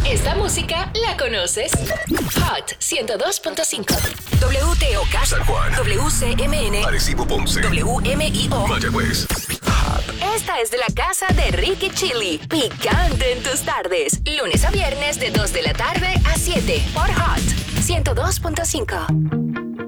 Esta música la conoces. Hot 102.5. WTOK San Juan, WCMN Arecibo, Ponce, WMIO. Mayagüez. Esta es de la casa de Ricky Chili. Picante en tus tardes. Lunes a viernes de 2 de la tarde a 7 por Hot 102.5.